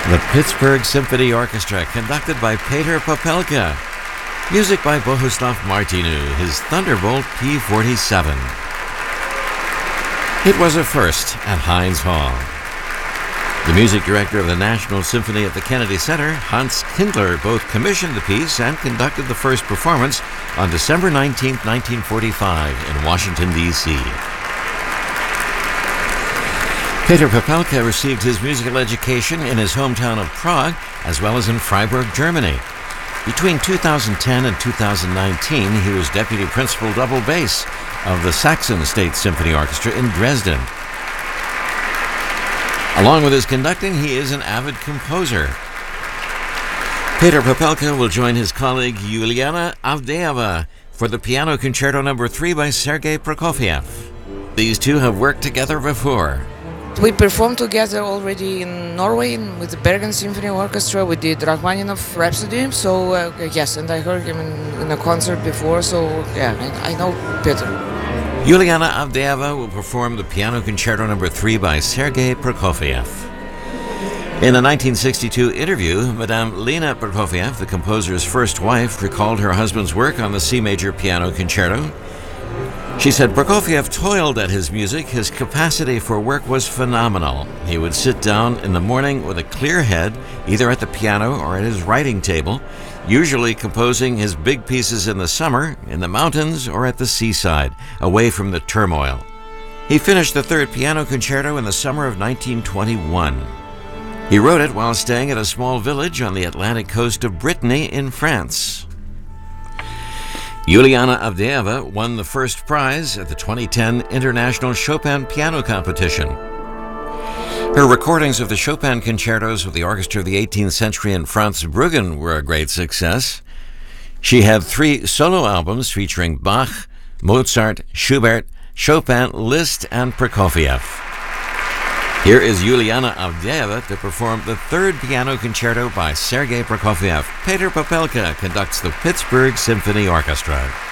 The Pittsburgh Symphony Orchestra, conducted by Peter Popelka. Music by Bohuslav Martinu, his Thunderbolt P-47. It was a first at Heinz Hall. The music director of the National Symphony at the Kennedy Center, Hans Kindler, both commissioned the piece and conducted the first performance on December 19, 1945 in Washington, D.C. Peter Popelka received his musical education in his hometown of Prague, as well as in Freiburg, Germany. Between 2010 and 2019, he was deputy principal double bass of the Saxon State Symphony Orchestra in Dresden. Along with his conducting, he is an avid composer. Peter Popelka will join his colleague Yuliana Avdeeva for the Piano Concerto No. 3 by Sergei Prokofiev. These two have worked together before. We performed together already in Norway with the Bergen Symphony Orchestra. We did Rachmaninoff Rhapsody, so yes, and I heard him in a concert before, so yeah, I know Peter. Yuliana Avdeeva will perform the Piano Concerto No. 3 by Sergei Prokofiev. In a 1962 interview, Madame Lena Prokofiev, the composer's first wife, recalled her husband's work on the C major Piano Concerto. She said Prokofiev toiled at his music. His capacity for work was phenomenal. He would sit down in the morning with a clear head, either at the piano or at his writing table, usually composing his big pieces in the summer, in the mountains, or at the seaside, away from the turmoil. He finished the third Piano Concerto in the summer of 1921. He wrote it while staying at a small village on the Atlantic coast of Brittany in France. Yuliana Avdeeva won the first prize at the 2010 International Chopin Piano Competition. Her recordings of the Chopin concertos with the orchestra of the 18th century in Franz Bruggen were a great success. She had 3 solo albums featuring Bach, Mozart, Schubert, Chopin, Liszt, and Prokofiev. Here is Yuliana Avdeeva to perform the third Piano Concerto by Sergei Prokofiev. Peter Popelka conducts the Pittsburgh Symphony Orchestra.